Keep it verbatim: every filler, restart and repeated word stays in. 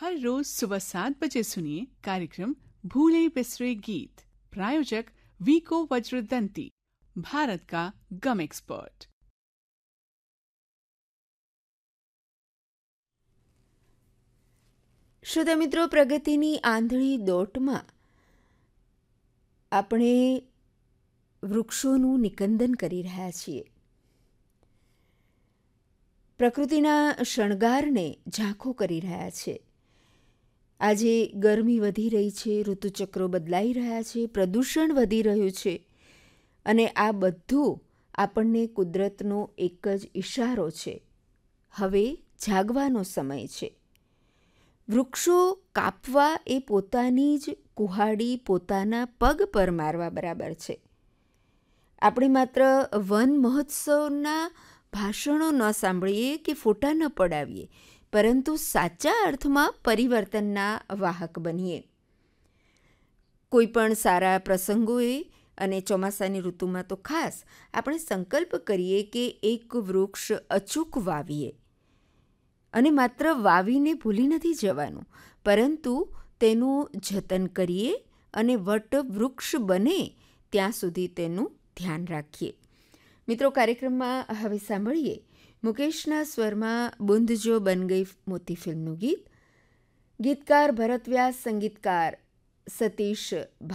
हर रोज सुबह सात बजे सुनिए कार्यक्रम भूले बिसरे गीत। प्रायोजक वीको वज्रदंती, भारत का गम एक्सपर्ट। શ્રોતા મિત્રો, પ્રગતિની આંધળી દોટમાં આપણે વૃક્ષોનું નિકંદન કરી રહ્યા છીએ. પ્રકૃતિના શણગારને ઝાંખો કરી રહ્યા છે. આજે ગરમી વધી રહી છે, ઋતુચક્રો બદલાઈ રહ્યા છે, પ્રદૂષણ વધી રહ્યું છે અને આ બધું આપણને કુદરતનો એક જ ઈશારો છે. હવે જાગવાનો સમય છે. વૃક્ષો કાપવા એ પોતાની જ કુહાડી પોતાના પગ પર મારવા બરાબર છે. આપણે માત્ર વન મહોત્સવના ભાષણો ન સાંભળીએ કે ફોટા ન પડાવીએ, પરંતુ સાચા અર્થમાં પરિવર્તનના વાહક બનીએ. કોઈ પણ સારા પ્રસંગોએ અને ચોમાસાની ઋતુમાં તો ખાસ આપણે સંકલ્પ કરીએ કે એક વૃક્ષ અચૂક વાવીએ. અને માત્ર વાવીને ભૂલી નથી જવાનું, પરંતુ તેનું જતન કરીએ અને વટ વૃક્ષ બને ત્યાં સુધી તેનું ધ્યાન રાખીએ. મિત્રો, કાર્યક્રમમાં હવે સાંભળીએ મુકેશના સ્વરમાં બુંદ જો બન ગઈ મોતી ફિલ્મનું ગીત. ગીતકાર ભરત વ્યાસ, સંગીતકાર સતીશ